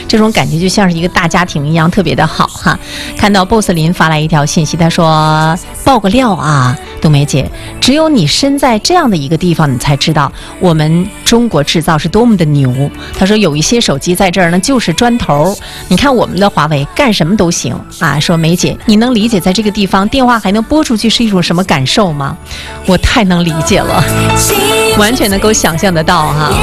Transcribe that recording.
这种感觉就像是一个大家庭一样，特别的好哈。看到 boss 林发来一条信息，他说爆个料啊，冬梅姐，只有你身在这样的一个地方，你才知道我们中国制造是多么的牛。他说有一些手机在这儿呢就是砖头，你看我们的华为干什么都行啊。说梅姐，你能理解在这个地方电话还能拨出去是一种什么感受吗？我太能理解了，完全能够想象得到哈。